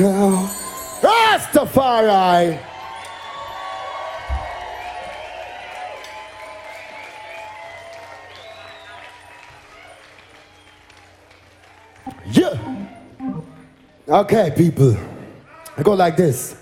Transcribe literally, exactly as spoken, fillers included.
Rastafari. Yeah. Okay, people. I go like this.